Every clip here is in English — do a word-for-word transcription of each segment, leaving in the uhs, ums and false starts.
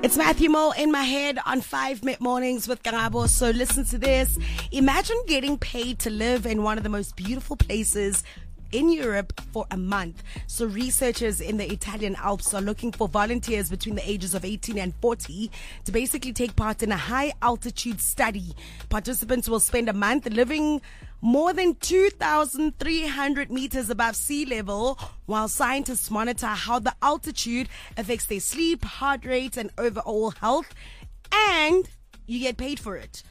It's Matthew Mo in my head on five Mid Mornings with Karabo. So listen to this. Imagine getting paid to live in one of the most beautiful places in Europe for a month. So researchers in the Italian Alps are looking for volunteers between the ages of eighteen and forty to basically take part in a high altitude study. Participants will spend a month living more than two thousand three hundred meters above sea level while scientists monitor how the altitude affects their sleep, heart rate, and overall health. And you get paid for it.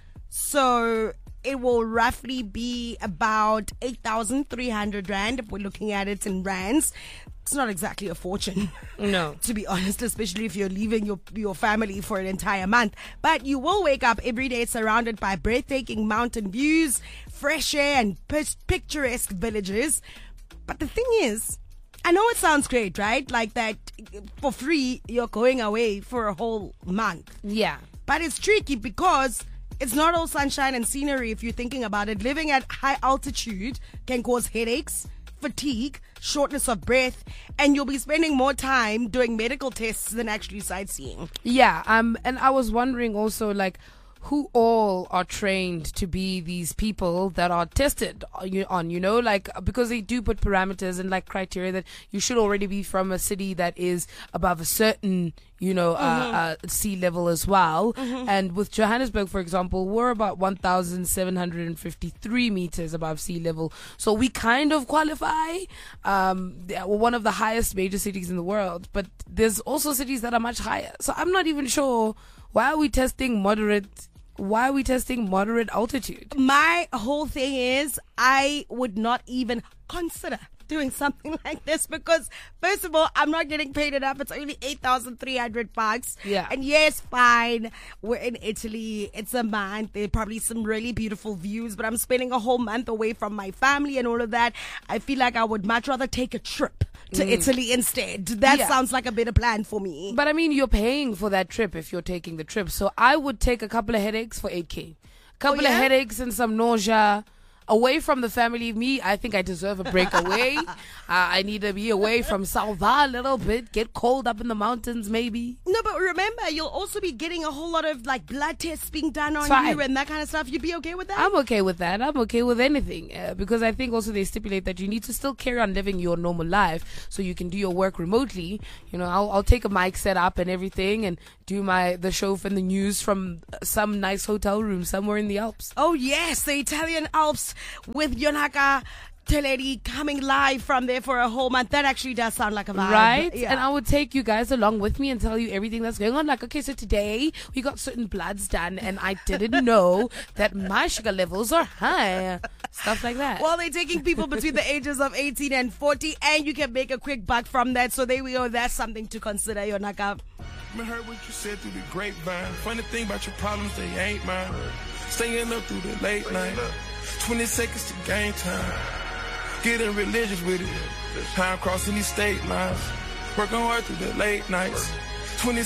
So it will roughly be about eight thousand three hundred rand if we're looking at it in rands. It's not exactly a fortune. No. To be honest, especially if you're leaving your, your family for an entire month. But you will wake up every day surrounded by breathtaking mountain views, fresh air, and picturesque villages. But the thing is, I know it sounds great, right? Like that for free, you're going away for a whole month. Yeah. But it's tricky because it's not all sunshine and scenery if you're thinking about it. Living at high altitude can cause headaches, fatigue, shortness of breath, and you'll be spending more time doing medical tests than actually sightseeing. Yeah, um, and I was wondering also, like, who all are trained to be these people that are tested on, you know, like, because they do put parameters and like criteria that you should already be from a city that is above a certain, you know, mm-hmm. uh, uh, sea level as well. Mm-hmm. And with Johannesburg, for example, we're about one thousand seven hundred fifty-three meters above sea level. So we kind of qualify. Um, we're one of the highest major cities in the world, but there's also cities that are much higher. So I'm not even sure, why are we testing moderate Why are we testing moderate altitude? My whole thing is I would not even consider doing something like this because, first of all, I'm not getting paid enough. It's only eight thousand three hundred bucks. Yeah. And yes, fine. We're in Italy. It's a month. There are probably some really beautiful views, but I'm spending a whole month away from my family and all of that. I feel like I would much rather take a trip to mm. Italy instead. That yeah. sounds like a better plan for me. But I mean, you're paying for that trip if you're taking the trip. So I would take a couple of headaches for eight K. A couple oh, yeah? of headaches and some nausea. Away from the family. Me, I think I deserve a break away. uh, I need to be away from Salva a little bit. Get cold up in the mountains, maybe. No, but remember, you'll also be getting a whole lot of like blood tests being done on Fine. you and that kind of stuff. You'd be okay with that? I'm okay with that. I'm okay with anything. Uh, because I think also they stipulate that you need to still carry on living your normal life so you can do your work remotely. You know, I'll, I'll take a mic set up and everything and do my the show from the news from some nice hotel room somewhere in the Alps. Oh, yes, the Italian Alps with Yonaka Teleri coming live from there for a whole month. That actually does sound like a vibe. Right? Yeah. And I would take you guys along with me and tell you everything that's going on. Like, okay, so today we got certain bloods done and I didn't know that my sugar levels are high. Stuff like that. Well, they're taking people between the ages of eighteen and forty and you can make a quick buck from that. So there we go. That's something to consider, Yonaka. I heard what you said through the grapevine. Funny thing about your problems, they ain't mine. Staying up through the late night. twenty seconds to game time. Getting religious with it. Time crossing these state lines. Working hard through the late nights.